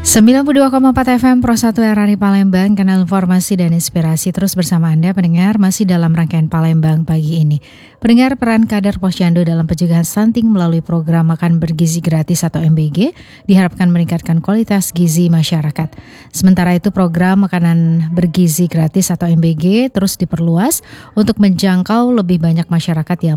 92,4 FM Pro 1 RRI Palembang, kanal informasi dan inspirasi terus bersama Anda pendengar masih dalam rangkaian Palembang pagi ini. Pendengar, peran kader Posyandu dalam pencegahan stunting melalui program makan bergizi gratis atau MBG diharapkan meningkatkan kualitas gizi masyarakat. Sementara itu program makanan bergizi gratis atau MBG terus diperluas untuk menjangkau lebih banyak masyarakat yang